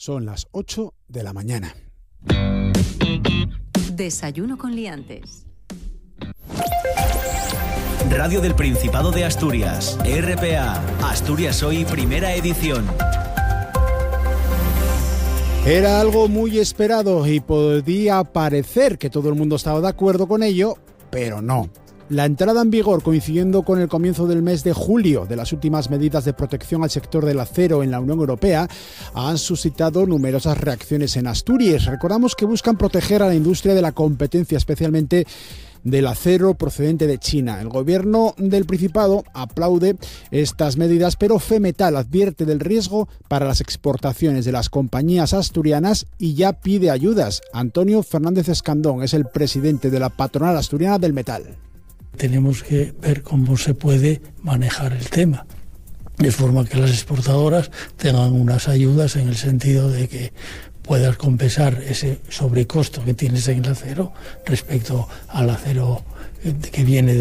Son las 8 de la mañana. Desayuno con liantes. Radio del Principado de Asturias, RPA, Asturias Hoy, primera edición. Era algo muy esperado y podía parecer que todo el mundo estaba de acuerdo con ello, pero no. La entrada en vigor, coincidiendo con el comienzo del mes de julio de las últimas medidas de protección al sector del acero en la Unión Europea, han suscitado numerosas reacciones en Asturias. Recordamos que buscan proteger a la industria de la competencia, especialmente del acero procedente de China. El gobierno del Principado aplaude estas medidas, pero Femetal advierte del riesgo para las exportaciones de las compañías asturianas y ya pide ayudas. Antonio Fernández Escandón es el presidente de la patronal asturiana del metal. Tenemos que ver cómo se puede manejar el tema, de forma que las exportadoras tengan unas ayudas en el sentido de que puedas compensar ese sobrecosto que tienes en el acero respecto al acero que viene